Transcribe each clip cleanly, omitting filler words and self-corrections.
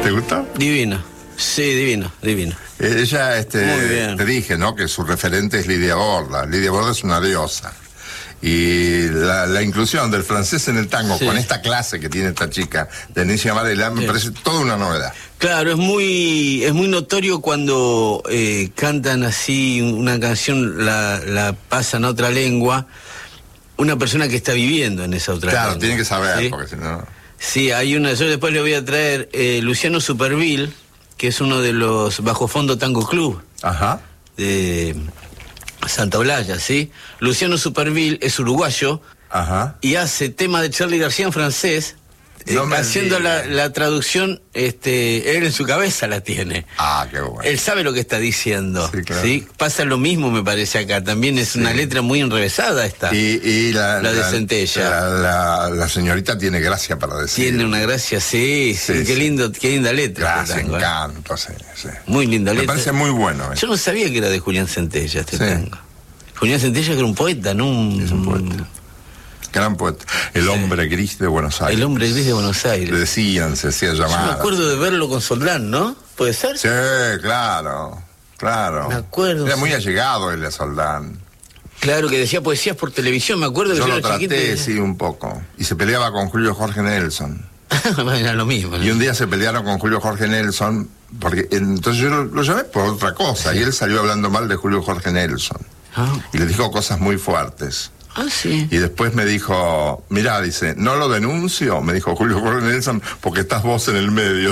¿Te gustó? Divino. Sí, divino. Ella, Muy bien. te dije, ¿no? Que su referente es Lidia Borda. Lidia Borda es una diosa. Y la inclusión del francés en el tango, con esta clase que tiene esta chica, de Nencia Varela, me parece toda una novedad. Claro, es muy notorio cuando cantan así una canción, la pasan a otra lengua, una persona que está viviendo en esa otra lengua. Claro, tiene que saber, ¿sí? Porque si no... Sí, hay una, yo después le voy a traer Luciano Superville, que es uno de los Bajo Fondo Tango Club. Ajá. De Santa Olalla, ¿sí? Luciano Superville es uruguayo. Ajá. Y hace tema de Charly García en francés, haciendo la traducción, él en su cabeza la tiene. Ah, qué bueno. Él sabe lo que está diciendo. Sí, claro. ¿sí? Pasa lo mismo, me parece, acá. También es una letra muy enrevesada esta. Y la de Centella. La señorita tiene gracia para decir. Tiene una gracia, sí. Qué linda letra. Gracia, tango, encanto, sí. Muy linda letra. Me parece muy bueno. Yo no sabía que era de Julián Centella este tango. Julián Centella, que era un poeta, ¿no? Es un poeta. Gran poeta. El hombre gris de Buenos Aires. El hombre gris de Buenos Aires. Le decían, se hacía llamar. Yo me acuerdo de verlo con Soldán, ¿no? ¿Puede ser? Sí, claro. Me acuerdo. Era muy allegado él a Soldán. Claro, que decía poesías por televisión, me acuerdo que yo yo lo era chiquito. traté, sí, un poco. Y se peleaba con Julio Jorge Nelson. Era lo mismo, ¿no? Y un día se pelearon con Julio Jorge Nelson, porque entonces yo lo llamé por otra cosa, y él salió hablando mal de Julio Jorge Nelson. Y le dijo cosas muy fuertes. Sí. Y después me dijo, mirá, dice, no lo denuncio, me dijo Julio Jorge Nelson, porque estás vos en el medio.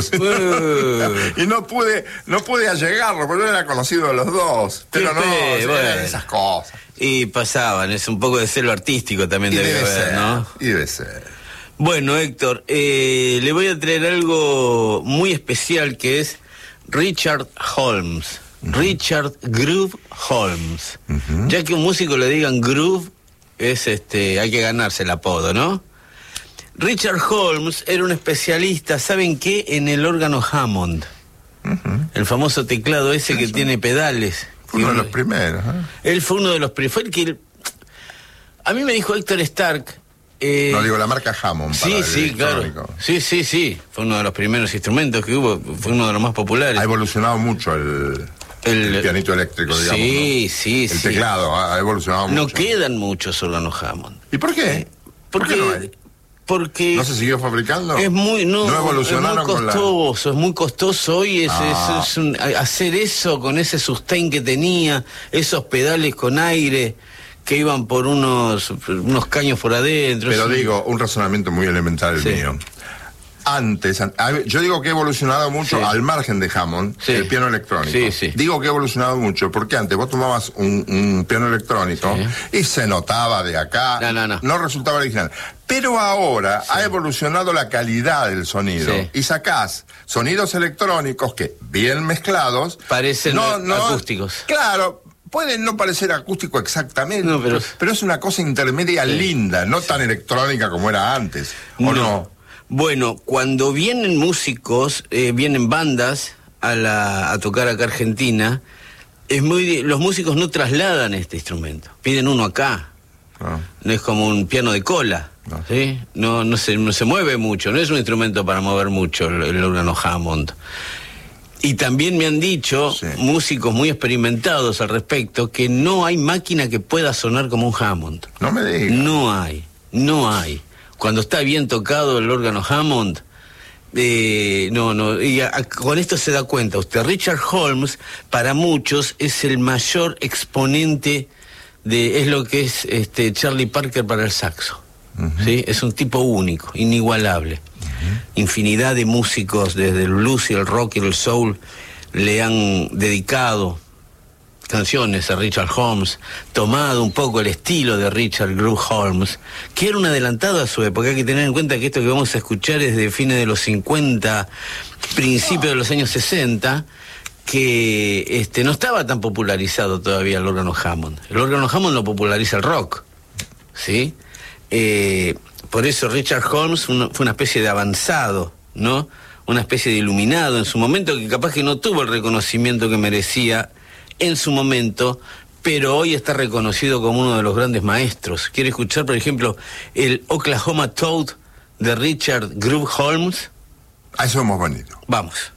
Y no pude allegarlo, porque yo era conocido de los dos. Pero no, eran esas cosas. Y pasaban, es un poco de celo artístico también debe haber, ¿no? Y debe ser. Bueno, Héctor, le voy a traer algo muy especial que es Richard Holmes. Richard Groove Holmes. Ya que un músico le digan Groove, es hay que ganarse el apodo, ¿no? Richard Holmes era un especialista, ¿saben qué? En el órgano Hammond. El famoso teclado ese que tiene pedales. Fue uno de los primeros. Él fue uno de los primeros. Fue el que... A mí me dijo Héctor Stark... no digo la marca Hammond. Sí, claro. Sí. Fue uno de los primeros instrumentos que hubo. Fue uno de los más populares. Ha evolucionado mucho el pianito eléctrico, digamos. Sí. El teclado ha evolucionado mucho. No quedan muchos órganos Hammond. ¿Y por qué? ¿Por qué no hay? Porque ¿no se siguió fabricando? Es muy evolucionaron, es muy costoso, es muy costoso hoy hacer eso con ese sustain que tenía, esos pedales con aire que iban por unos caños por adentro. Pero digo, un razonamiento muy elemental el mío. Antes, yo digo que ha evolucionado mucho al margen de Hammond, el piano electrónico. Digo que ha evolucionado mucho porque antes vos tomabas un piano electrónico y se notaba de acá, no resultaba original. Pero ahora ha evolucionado la calidad del sonido y sacás sonidos electrónicos que, bien mezclados, parecen acústicos. Claro. Pueden no parecer acústico exactamente, pero es una cosa intermedia linda, no tan electrónica como era antes, ¿o no? Bueno, cuando vienen músicos, vienen bandas a tocar acá a Argentina, los músicos no trasladan este instrumento, piden uno acá. No es como un piano de cola, ¿sí? No se mueve mucho, no es un instrumento para mover mucho el órgano Hammond. Y también me han dicho músicos muy experimentados al respecto que no hay máquina que pueda sonar como un Hammond. No me digas. No hay. Cuando está bien tocado el órgano Hammond, con esto se da cuenta usted. Richard Holmes, para muchos, es el mayor exponente es lo que es Charlie Parker para el saxo. ¿Sí? Es un tipo único, inigualable. Infinidad de músicos, desde el blues y el rock y el soul, le han dedicado canciones a Richard Holmes, tomado un poco el estilo de Richard Groove Holmes, que era un adelantado a su época. Hay que tener en cuenta que esto que vamos a escuchar es de fines de los 50, principios de los años 60, que no estaba tan popularizado todavía el órgano Hammond. El órgano Hammond lo populariza el rock, ¿sí? Por eso Richard Holmes fue una especie de avanzado, ¿no? Una especie de iluminado en su momento, que capaz que no tuvo el reconocimiento que merecía en su momento, pero hoy está reconocido como uno de los grandes maestros. ¿Quiere escuchar, por ejemplo, el Oklahoma Toad de Richard Groove Holmes? A eso hemos venido. Vamos.